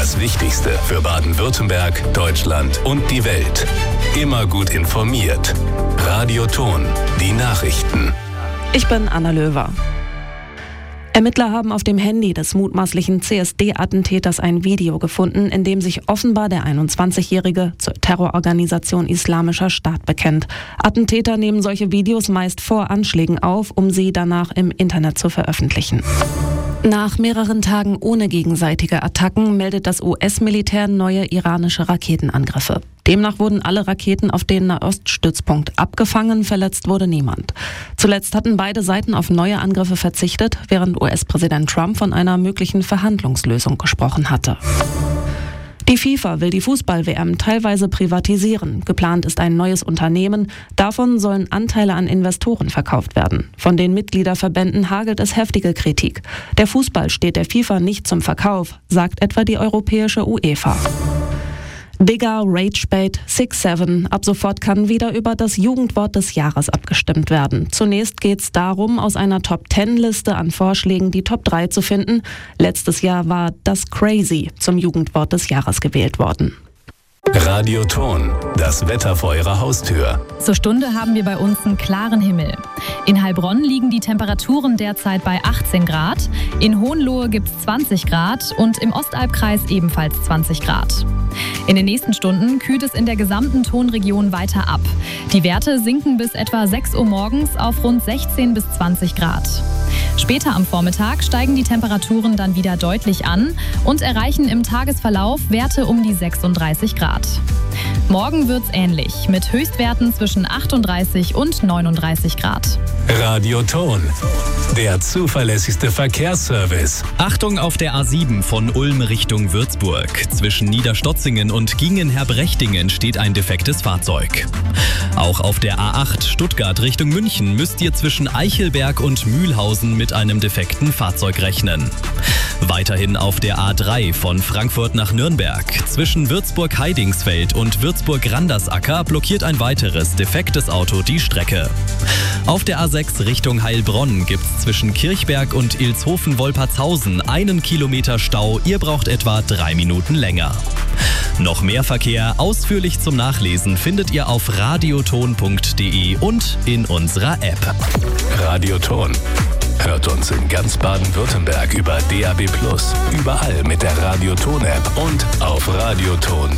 Das Wichtigste für Baden-Württemberg, Deutschland und die Welt. Immer gut informiert. Radio Ton, die Nachrichten. Ich bin Anna Löwer. Ermittler haben auf dem Handy des mutmaßlichen CSD-Attentäters ein Video gefunden, in dem sich offenbar der 21-Jährige zur Terrororganisation Islamischer Staat bekennt. Attentäter nehmen solche Videos meist vor Anschlägen auf, um sie danach im Internet zu veröffentlichen. Nach mehreren Tagen ohne gegenseitige Attacken meldet das US-Militär neue iranische Raketenangriffe. Demnach wurden alle Raketen auf den Nahoststützpunkt abgefangen, verletzt wurde niemand. Zuletzt hatten beide Seiten auf neue Angriffe verzichtet, während US-Präsident Trump von einer möglichen Verhandlungslösung gesprochen hatte. Die FIFA will die Fußball-WM teilweise privatisieren. Geplant ist ein neues Unternehmen. Davon sollen Anteile an Investoren verkauft werden. Von den Mitgliederverbänden hagelt es heftige Kritik. Der Fußball steht der FIFA nicht zum Verkauf, sagt etwa die europäische UEFA. Digger, Ragebait, 6-7. Ab sofort kann wieder über das Jugendwort des Jahres abgestimmt werden. Zunächst geht es darum, aus einer Top-10-Liste an Vorschlägen die Top 3 zu finden. Letztes Jahr war das Crazy zum Jugendwort des Jahres gewählt worden. Radio Ton, das Wetter vor Ihrer Haustür. Zur Stunde haben wir bei uns einen klaren Himmel. In Heilbronn liegen die Temperaturen derzeit bei 18 Grad, in Hohenlohe gibt es 20 Grad und im Ostalbkreis ebenfalls 20 Grad. In den nächsten Stunden kühlt es in der gesamten Tonregion weiter ab. Die Werte sinken bis etwa 6 Uhr morgens auf rund 16 bis 20 Grad. Später am Vormittag steigen die Temperaturen dann wieder deutlich an und erreichen im Tagesverlauf Werte um die 36 Grad. Morgen wird's ähnlich, mit Höchstwerten zwischen 38 und 39 Grad. Radio Ton, der zuverlässigste Verkehrsservice. Achtung auf der A7 von Ulm Richtung Würzburg. Zwischen Niederstotzingen und Gingen-Herbrechtingen steht ein defektes Fahrzeug. Auch auf der A8 Stuttgart Richtung München müsst ihr zwischen Eichelberg und Mühlhausen mit einem defekten Fahrzeug rechnen. Weiterhin auf der A3 von Frankfurt nach Nürnberg. Zwischen Würzburg-Heidingsfeld und Würzburg-Randersacker blockiert ein weiteres defektes Auto die Strecke. Auf der A6 Richtung Heilbronn gibt's zwischen Kirchberg und Ilshofen-Wolpertshausen 1 Kilometer Stau. Ihr braucht etwa 3 Minuten länger. Noch mehr Verkehr ausführlich zum Nachlesen findet ihr auf radioton.de und in unserer App. Radio Ton. Hört uns in ganz Baden-Württemberg über DAB+, überall mit der Radio Ton App und auf radioton.de.